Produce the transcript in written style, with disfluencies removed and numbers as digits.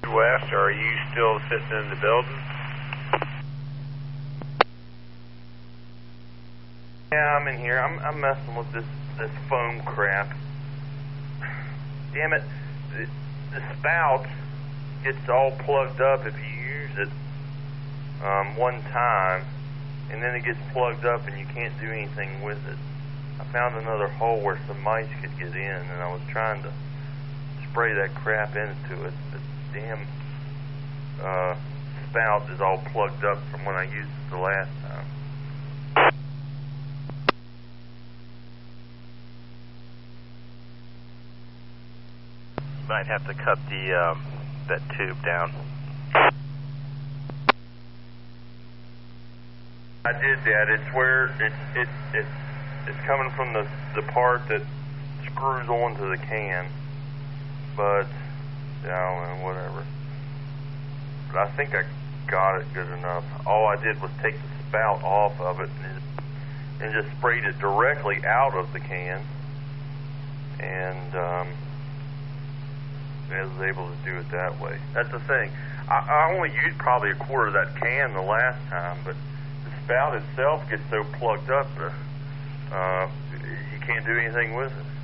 West, or are you still sitting in the building? Yeah, I'm in here. I'm messing with this foam crap. Damn it. The spout gets all plugged up if you use it one time, and then it gets plugged up and you can't do anything with it. I found another hole where some mice could get in, and I was trying to spray that crap into it. The damn spout is all plugged up from when I used it the last time. You might have to cut the that tube down. I did that. It's where it's coming from the part that screws onto the can. But yeah, whatever. But I think I got it good enough. All I did was take the spout off of it and just sprayed it directly out of the can. And I was able to do it that way. That's the thing. I only used probably a quarter of that can the last time, but the spout itself gets so plugged up, you can't do anything with it.